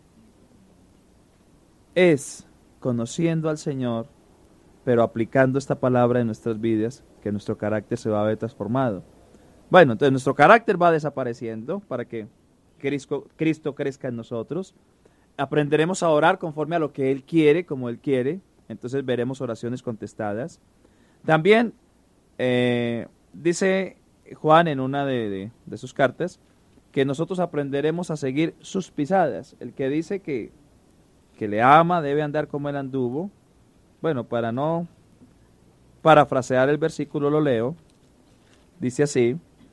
Es conociendo al Señor, pero aplicando esta palabra en nuestras vidas, que nuestro carácter se va a ver transformado. Bueno, entonces nuestro carácter va desapareciendo para que Cristo, Cristo crezca en nosotros. Aprenderemos a orar conforme a lo que Él quiere, como Él quiere. Entonces veremos oraciones contestadas. También eh, dice Juan en una de, de, de sus cartas que nosotros aprenderemos a seguir sus pisadas. El que dice que, que le ama debe andar como Él anduvo. Bueno, para no parafrasear el versículo lo leo. Dice así: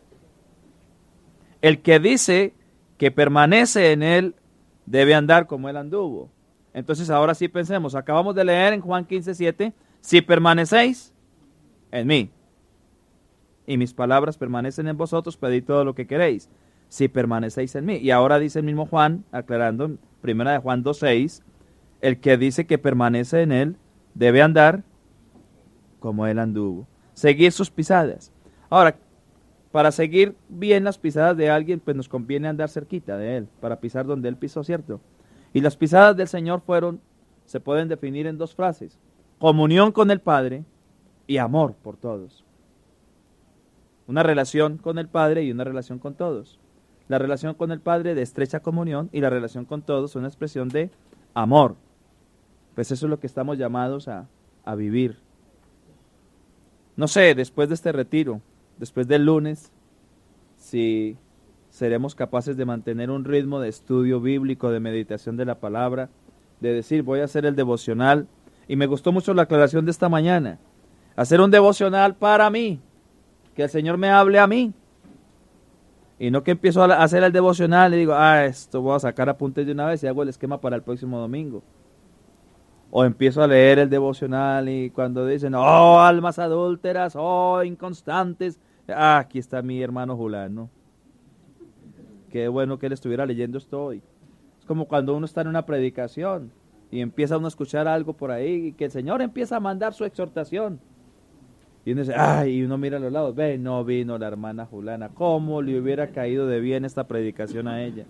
el que dice que permanece en Él debe andar como Él anduvo. Entonces ahora sí pensemos, acabamos de leer en Juan quince, siete, si permanecéis en mí y mis palabras permanecen en vosotros, pedid todo lo que queréis, si permanecéis en mí. Y ahora dice el mismo Juan, aclarando, en primera de Juan dos, seis, el que dice que permanece en Él debe andar como Él anduvo, seguir sus pisadas. Ahora, para seguir bien las pisadas de alguien, pues nos conviene andar cerquita de Él, para pisar donde Él pisó, ¿cierto? Y las pisadas del Señor fueron, se pueden definir en dos frases: comunión con el Padre y amor por todos. Una relación con el Padre y una relación con todos. La relación con el Padre de estrecha comunión y la relación con todos una expresión de amor. Pues eso es lo que estamos llamados a, a vivir. No sé, después de este retiro, después del lunes, si seremos capaces de mantener un ritmo de estudio bíblico, de meditación de la palabra, de decir, voy a hacer el devocional. Y me gustó mucho la aclaración de esta mañana. Hacer un devocional para mí, que el Señor me hable a mí. Y no que empiezo a hacer el devocional y digo, ah, esto voy a sacar apuntes de una vez y hago el esquema para el próximo domingo. O empiezo a leer el devocional y cuando dicen, oh, almas adúlteras, oh, inconstantes, ah, aquí está mi hermano Julano. Qué bueno que él estuviera leyendo esto hoy. Es como cuando uno está en una predicación y empieza uno a escuchar algo por ahí y que el Señor empieza a mandar su exhortación. Y uno dice, ay, y uno mira a los lados, ve, no vino la hermana Julana, ¿cómo le hubiera caído de bien esta predicación a ella?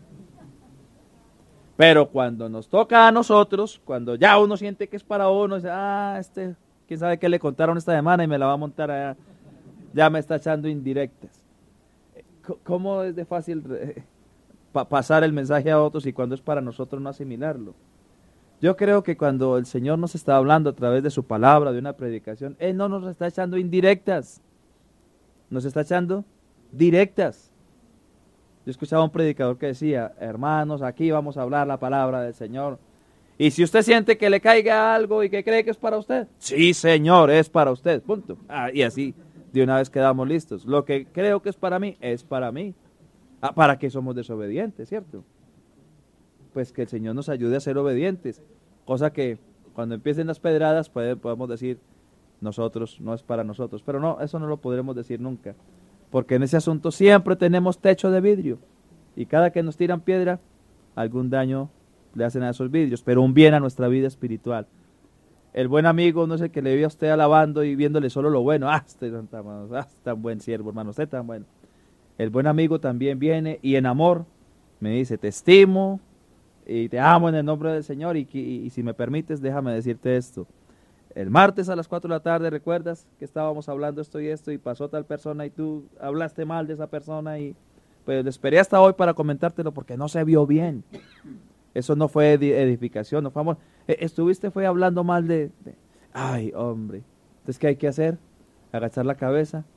Pero cuando nos toca a nosotros, cuando ya uno siente que es para uno, dice, ah, este, quién sabe qué le contaron esta semana y me la va a montar allá, ya me está echando indirectas. ¿Cómo es de fácil eh, pa pasar el mensaje a otros y cuando es para nosotros no asimilarlo? Yo creo que cuando el Señor nos está hablando a través de su palabra, de una predicación, Él no nos está echando indirectas, nos está echando directas. Yo escuchaba a un predicador que decía, hermanos, aquí vamos a hablar la palabra del Señor. Y si usted siente que le caiga algo y que cree que es para usted, sí, Señor, es para usted, punto. Ah, y así de una vez quedamos listos. Lo que creo que es para mí, es para mí. Ah, ¿para qué somos desobedientes, cierto? Pues que el Señor nos ayude a ser obedientes. Cosa que cuando empiecen las pedradas puede, podemos decir, nosotros, no es para nosotros. Pero no, eso no lo podremos decir nunca. Porque en ese asunto siempre tenemos techo de vidrio. Y cada que nos tiran piedra, algún daño le hacen a esos vidrios, pero un bien a nuestra vida espiritual. El buen amigo no es el que le ve a usted alabando y viéndole solo lo bueno. Ah, usted es tan, ah, tan buen siervo, hermano, usted tan bueno. El buen amigo también viene y en amor me dice, te estimo y te amo en el nombre del Señor y, y, y si me permites, déjame decirte esto. El martes a las cuatro de la tarde, ¿recuerdas que estábamos hablando esto y esto y pasó tal persona y tú hablaste mal de esa persona? Y pues le esperé hasta hoy para comentártelo porque no se vio bien. Eso no fue edificación, no fue amor. Estuviste fue hablando mal de, de... Ay, hombre. Entonces, ¿qué hay que hacer? Agachar la cabeza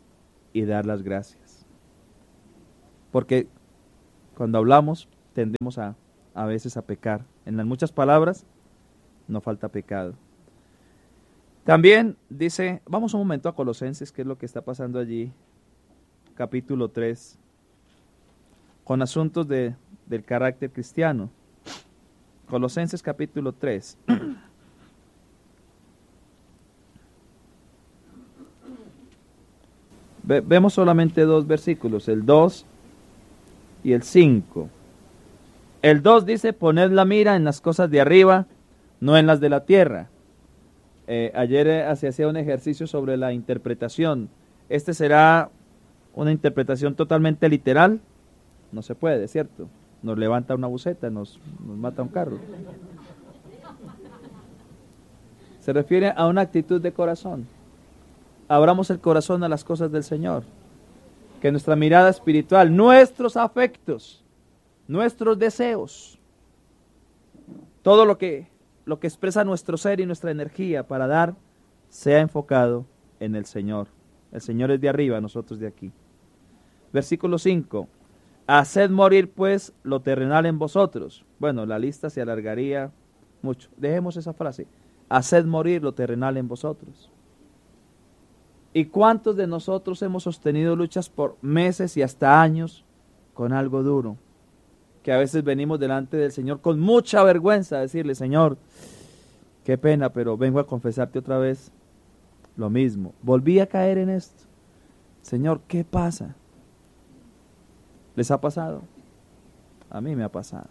y dar las gracias. Porque cuando hablamos tendemos a, a veces a pecar. En las muchas palabras no falta pecado. También dice, vamos un momento a Colosenses, qué es lo que está pasando allí, capítulo tres, con asuntos de, del carácter cristiano. Colosenses capítulo tres. Ve, vemos solamente dos versículos, el dos y el cinco. El dos dice, poned la mira en las cosas de arriba, no en las de la tierra. Eh, ayer eh, se hacía un ejercicio sobre la interpretación. Este será una interpretación totalmente literal. No se puede, ¿cierto? Nos levanta una buceta, nos, nos mata un carro. Se refiere a una actitud de corazón. Abramos el corazón a las cosas del Señor. Que nuestra mirada espiritual, nuestros afectos, nuestros deseos, todo lo que, lo que expresa nuestro ser y nuestra energía para dar, sea enfocado en el Señor. El Señor es de arriba, nosotros de aquí. Versículo cinco. Haced morir pues lo terrenal en vosotros. Bueno, la lista se alargaría mucho. Dejemos esa frase. Haced morir lo terrenal en vosotros. ¿Y cuántos de nosotros hemos sostenido luchas por meses y hasta años con algo duro? Que a veces venimos delante del Señor con mucha vergüenza a decirle, Señor, qué pena, pero vengo a confesarte otra vez lo mismo. Volví a caer en esto. Señor, ¿qué pasa? ¿Les ha pasado? A mí me ha pasado.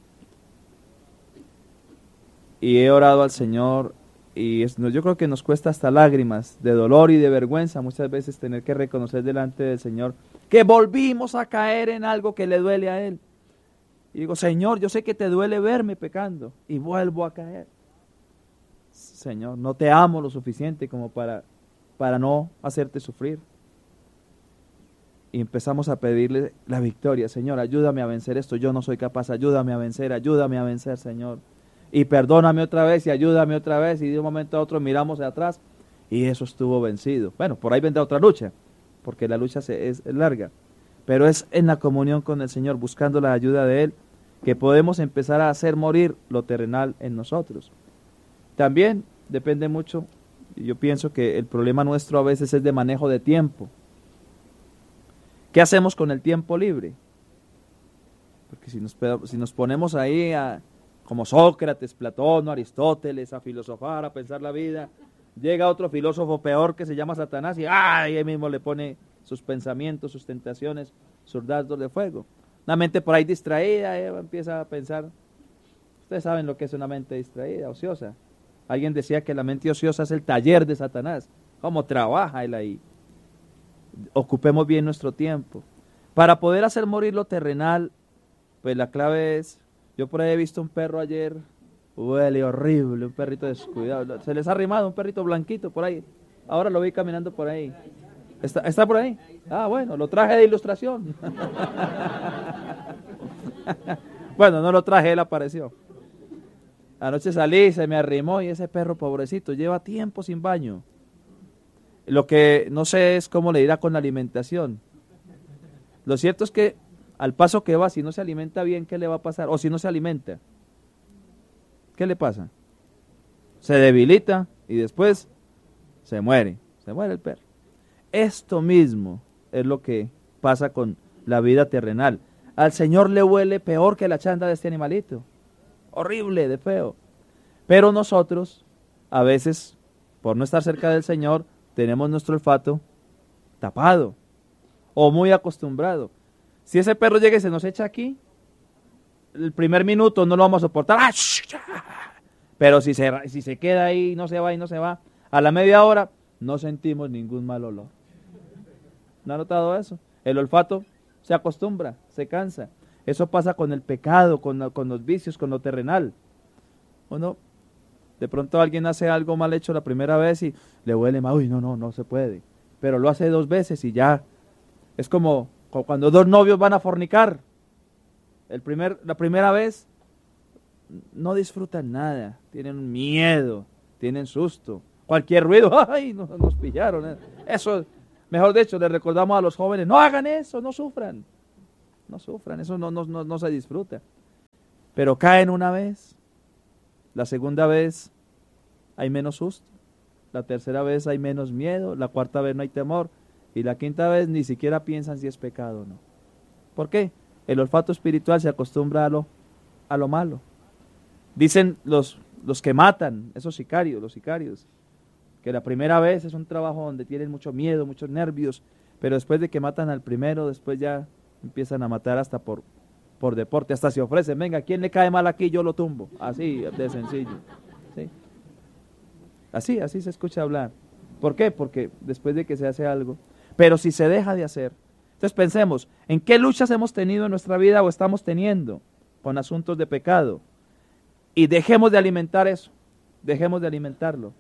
Y he orado al Señor y es, yo creo que nos cuesta hasta lágrimas de dolor y de vergüenza muchas veces tener que reconocer delante del Señor que volvimos a caer en algo que le duele a Él. Y digo, Señor, yo sé que te duele verme pecando y vuelvo a caer. Señor, no te amo lo suficiente como para, para no hacerte sufrir. Y empezamos a pedirle la victoria. Señor, ayúdame a vencer esto, yo no soy capaz, ayúdame a vencer, ayúdame a vencer, Señor. Y perdóname otra vez y ayúdame otra vez. Y de un momento a otro miramos hacia atrás y eso estuvo vencido. Bueno, por ahí vendrá otra lucha, porque la lucha se, es, es larga. Pero es en la comunión con el Señor, buscando la ayuda de Él, que podemos empezar a hacer morir lo terrenal en nosotros. También depende mucho, yo pienso que el problema nuestro a veces es de manejo de tiempo. ¿Qué hacemos con el tiempo libre? Porque si nos, si nos ponemos ahí a, como Sócrates, Platón, Aristóteles, a filosofar, a pensar la vida, llega otro filósofo peor que se llama Satanás y ¡ay! Él mismo le pone sus pensamientos, sus tentaciones, sus dardos de fuego. Una mente por ahí distraída, Eva empieza a pensar. Ustedes saben lo que es una mente distraída, ociosa. Alguien decía que la mente ociosa es el taller de Satanás. ¿Cómo trabaja él ahí? Ocupemos bien nuestro tiempo. Para poder hacer morir lo terrenal, pues la clave es, yo por ahí he visto un perro ayer, huele horrible, un perrito descuidado. Se les ha arrimado un perrito blanquito por ahí. Ahora lo vi caminando por ahí. ¿Está, está por ahí? Ah, bueno, lo traje de ilustración. Bueno, no lo traje, él apareció. Anoche salí, se me arrimó y ese perro pobrecito lleva tiempo sin baño. Lo que no sé es cómo le irá con la alimentación. Lo cierto es que al paso que va, si no se alimenta bien, ¿qué le va a pasar? O si no se alimenta, ¿qué le pasa? Se debilita y después se muere, se muere el perro. Esto mismo es lo que pasa con la vida terrenal. Al Señor le huele peor que la chanda de este animalito. Horrible, de feo. Pero nosotros, a veces, por no estar cerca del Señor, tenemos nuestro olfato tapado o muy acostumbrado. Si ese perro llega y se nos echa aquí, el primer minuto no lo vamos a soportar. Pero si se, si se queda ahí, no se va y no se va, a la media hora no sentimos ningún mal olor. ¿No ha notado eso? El olfato se acostumbra, se cansa. Eso pasa con el pecado, con, con los vicios, con lo terrenal. ¿O no? De pronto alguien hace algo mal hecho la primera vez y le huele mal. Uy, no, no, no se puede. Pero lo hace dos veces y ya. Es como, como cuando dos novios van a fornicar. El primer, la primera vez no disfrutan nada. Tienen miedo, tienen susto. Cualquier ruido, ¡ay! Nos, nos pillaron. Eso, Mejor dicho, le recordamos a los jóvenes, no hagan eso, no sufran. No sufran, eso no, no, no, no se disfruta. Pero caen una vez, la segunda vez hay menos susto, la tercera vez hay menos miedo, la cuarta vez no hay temor, y la quinta vez ni siquiera piensan si es pecado o no. ¿Por qué? El olfato espiritual se acostumbra a lo, a lo malo. Dicen los, los que matan, esos sicarios, los sicarios, que la primera vez es un trabajo donde tienen mucho miedo, muchos nervios, pero después de que matan al primero, después ya empiezan a matar hasta por, por deporte, hasta se ofrecen, venga, ¿quién le cae mal aquí? Yo lo tumbo, así de sencillo. ¿Sí? Así, así se escucha hablar. ¿Por qué? Porque después de que se hace algo, pero si se deja de hacer, entonces pensemos, ¿en qué luchas hemos tenido en nuestra vida o estamos teniendo con asuntos de pecado? Y dejemos de alimentar eso, dejemos de alimentarlo.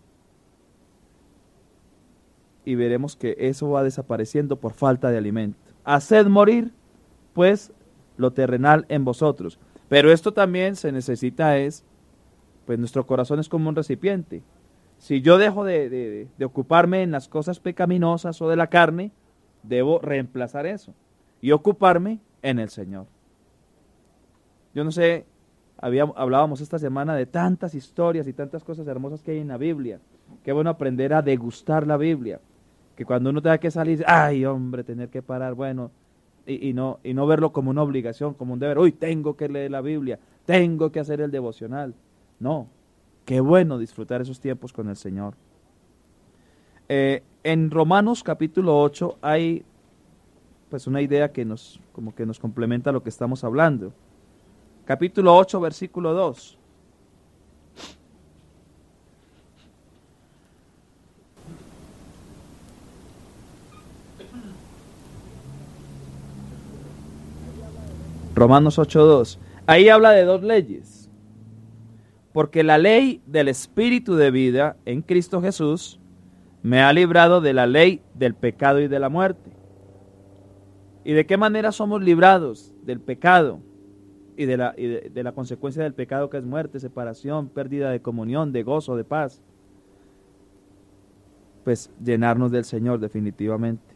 Y veremos que eso va desapareciendo por falta de alimento. Haced morir, pues, lo terrenal en vosotros. Pero esto también se necesita es, pues nuestro corazón es como un recipiente. Si yo dejo de, de, de ocuparme en las cosas pecaminosas o de la carne, debo reemplazar eso y ocuparme en el Señor. Yo no sé, había, hablábamos esta semana de tantas historias y tantas cosas hermosas que hay en la Biblia. Qué bueno aprender a degustar la Biblia. Que cuando uno tenga que salir, ay hombre, tener que parar, bueno, y, y, no, y no verlo como una obligación, como un deber. Uy, tengo que leer la Biblia, tengo que hacer el devocional. No, qué bueno disfrutar esos tiempos con el Señor. Eh, en Romanos capítulo ocho hay pues una idea que nos, como que nos complementa lo que estamos hablando. Capítulo ocho, versículo dos. Romanos ocho dos. Ahí habla de dos leyes. Porque la ley del Espíritu de vida en Cristo Jesús me ha librado de la ley del pecado y de la muerte. ¿Y de qué manera somos librados del pecado y de la, y de, de la consecuencia del pecado, que es muerte, separación, pérdida de comunión, de gozo, de paz? Pues llenarnos del Señor definitivamente.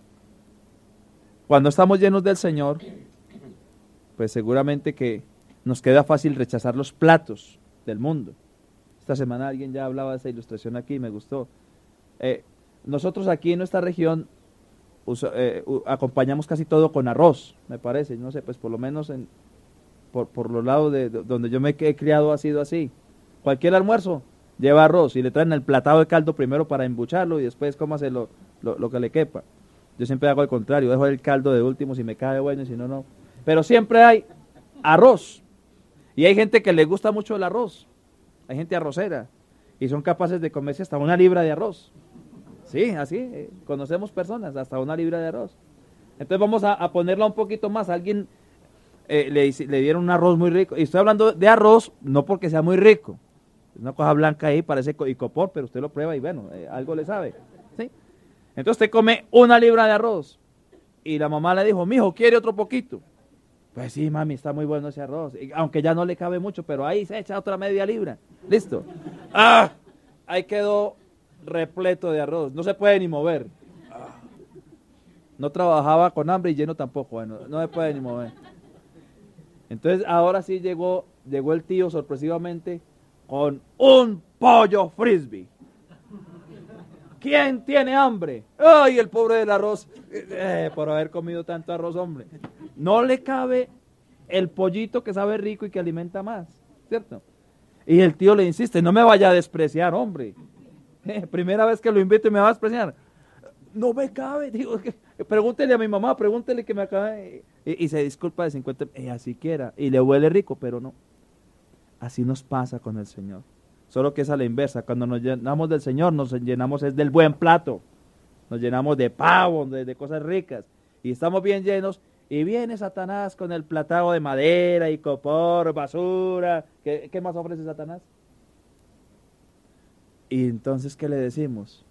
Cuando estamos llenos del Señor, pues seguramente que nos queda fácil rechazar los platos del mundo. Esta semana alguien ya hablaba de esa ilustración aquí, me gustó. Eh, nosotros aquí en nuestra región uso, eh, uh, acompañamos casi todo con arroz, me parece, no sé, pues por lo menos en, por, por los lados de, de donde yo me he criado ha sido así. Cualquier almuerzo lleva arroz y le traen el platado de caldo primero para embucharlo y después cómase lo, lo, lo que le quepa. Yo siempre hago el contrario, dejo el caldo de último si me cae bueno y si no, no. Pero siempre hay arroz. Y hay gente que le gusta mucho el arroz. Hay gente arrocera. Y son capaces de comerse hasta una libra de arroz. Sí, así. Eh, conocemos personas, hasta una libra de arroz. Entonces vamos a, a ponerla un poquito más. A alguien eh, le, le dieron un arroz muy rico. Y estoy hablando de arroz, no porque sea muy rico. Una cosa blanca ahí, parece icopor, pero usted lo prueba y bueno, eh, algo le sabe. ¿Sí? Entonces usted come una libra de arroz. Y la mamá le dijo, mijo, ¿quiere otro poquito? Pues sí, mami, está muy bueno ese arroz. Y aunque ya no le cabe mucho, pero ahí se echa otra media libra. Listo. ¡Ah! Ahí quedó repleto de arroz. No se puede ni mover. Ah. No trabajaba con hambre y lleno tampoco. Bueno, no se puede ni mover. Entonces ahora sí llegó, llegó el tío sorpresivamente con un pollo frisbee. ¿Quién tiene hambre? ¡Ay, el pobre del arroz! Eh, por haber comido tanto arroz, hombre. No le cabe el pollito que sabe rico y que alimenta más, ¿cierto? Y el tío le insiste, no me vaya a despreciar, hombre. Eh, primera vez que lo invito y me va a despreciar. No me cabe, digo, que, pregúntele a mi mamá, pregúntele que me acabe. Y, y se disculpa de cincuenta, eh, así quiera. Y le huele rico, pero no. Así nos pasa con el Señor. Solo que es a la inversa. Cuando nos llenamos del Señor, nos llenamos es del buen plato. Nos llenamos de pavo, de, de cosas ricas. Y estamos bien llenos. Y viene Satanás con el platado de madera y copor, basura. ¿Qué, qué más ofrece Satanás? Y entonces, ¿qué le decimos?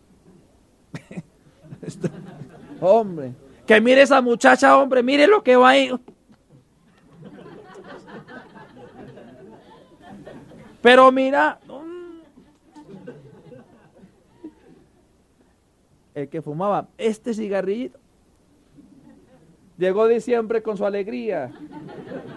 Esto, hombre, que mire esa muchacha, hombre, mire lo que va ahí. Pero mira, el que fumaba este cigarrillito. Llegó diciembre con su alegría.